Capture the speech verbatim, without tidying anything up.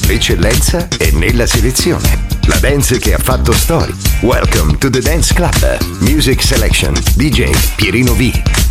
l'eccellenza è nella selezione. La dance che ha fatto storia. Welcome to the Dance Club. Music Selection. D J Pierino V.